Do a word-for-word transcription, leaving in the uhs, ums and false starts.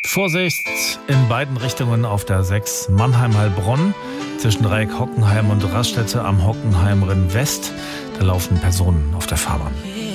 Vorsicht in beiden Richtungen auf der sechs Mannheim-Heilbronn zwischen Dreieck Hockenheim und Raststätte am Hockenheimring West. Da laufen Personen auf der Fahrbahn.